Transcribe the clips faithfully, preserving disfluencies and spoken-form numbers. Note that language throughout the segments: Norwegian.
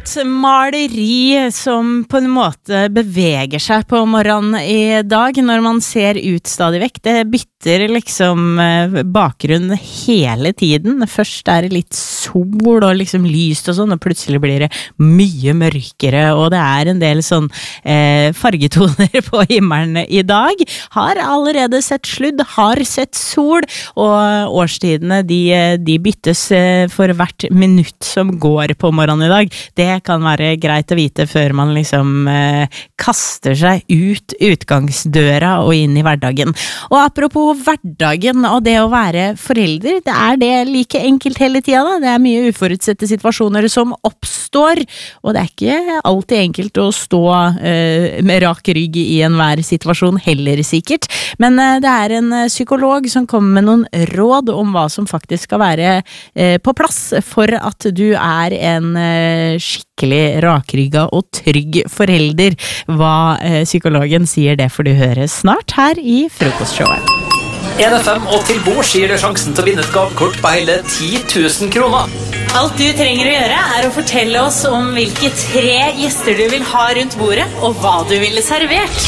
et maleri som på en måte beveger seg på morgenen i dag, når man ser ut stadig vekk. Det bytter liksom bakgrunn hele tiden. Først er det litt sol og liksom lyst og sånn, og plutselig blir det mye mørkere, og det er en del sånn eh, fargetoner på himmelen i dag. Har allerede sett sludd, har sett sol, og årstidene de, de byttes for hvert minutt som går på morgenen i dag. Det kan være greit å vite før man liksom eh, kaster seg ut utgangsdøra og inn i hverdagen. Og apropos hverdagen og det å være forelder, det er det like enkelt hele tida da. Det er mye uforutsette situasjoner som oppstår, og det er ikke alltid enkelt å stå eh, med rak rygg i enhver situasjon heller sikkert. Men eh, det er en psykolog som kommer med noen råd om hva som faktisk skal være eh, på plass for at du er en eh, skikkelig rakrygga og trygg forelder. Hva eh, psykologen sier, det får du høre snart her i frokostshowet. en F M og til bords gir deg sjansen til å vinne et gavekort på hele ti tusen kroner. Alt du trenger å gjøre er å fortelle oss om hvilke tre gjester du vil ha rundt bordet, og hva du ville servert.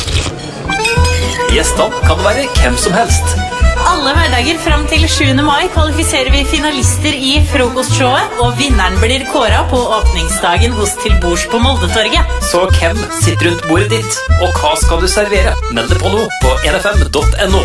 Gjestene kan være hvem som helst. Alle hverdager frem til sjuende mai kvalifiserer vi finalister i frokostshowet, og vinneren blir kåret på åpningsdagen hos Til bords på Moldetorget. Så hvem sitter rundt bordet ditt, og hva skal du servere? Meld deg på nå på n f m punktum n o.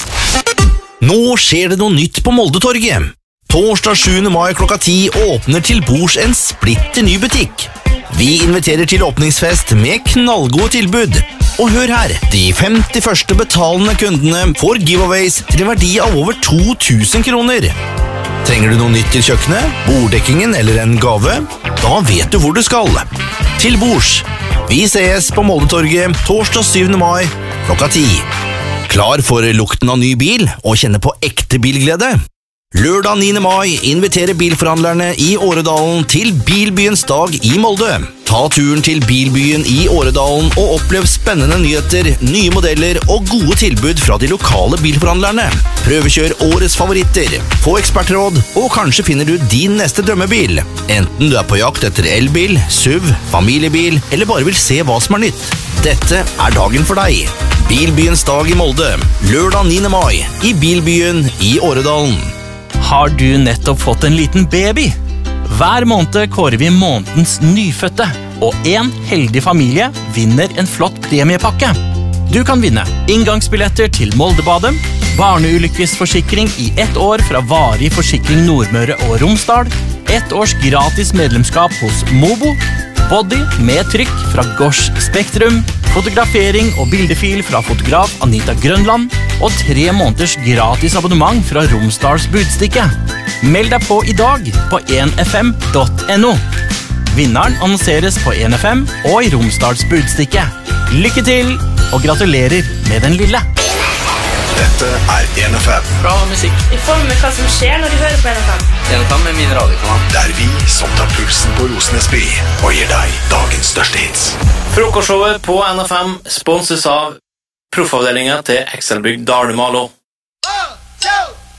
Nå skjer det noe nytt på Moldetorget. Torsdag sjuende mai klokka ti åpner Til bords en splitter ny butikk. Vi inviterer til åpningsfest med knallgode tilbud. Og hør her, de femti første betalende kundene får giveaways til en verdi av over to tusen kroner. Trenger du noe nytt til kjøkkenet, borddekkingen eller en gave? Da vet du hvor du skal. Til bords. Vi ses på Moldetorget torsdag syvende mai klokka ti. Klar for lukten av ny bil og kjenne på ekte bilglede? Lørdag niende mai inviterer bilforhandlerne i Åredalen til Bilbyens dag i Molde. Ta turen til Bilbyen i Åredalen og opplev spennende nyheter, nye modeller og gode tilbud fra de lokale bilforhandlerne. Prøvekjør årets favoritter, få ekspertråd, og kanskje finner du din neste drømmebil. Enten du er på jakt etter elbil, S U V, familiebil, eller bare vil se hva som er nytt. Dette er dagen for deg. Bilbyens dag i Molde, lørdag niende mai, i Bilbyen i Åredalen. Har du nettopp fått en liten baby? Hver måned kårer vi månedens nyfødte, og en heldig familie vinner en flott premiepakke. Du kan vinne inngangsbilletter til Moldebadet, barneulykkesforsikring i ett år fra Varig Forsikring Nordmøre og Romsdal, ett års gratis medlemskap hos Mobo, body med trykk fra Gosh Spektrum, fotografering og bildefil fra fotograf Anita Grønland, og tre måneders gratis abonnement fra Romsdals Budstikke. Meld deg på i dag på en f m punktum n o. Vinneren annonseres på en F M og i Romsdals Budstikke. Lykke til, og gratulerer med den lille. Dette er en F M. Bra musikk. Vi får med hva som skjer når du hører på en F M. en F M er min radiokanal. Det er vi som tar pulsen på Rosenesby og gir deg dagens største hits. Frokostshowet på N F M sponses av Proffavdelingen til Ekselbygd Dalmalo.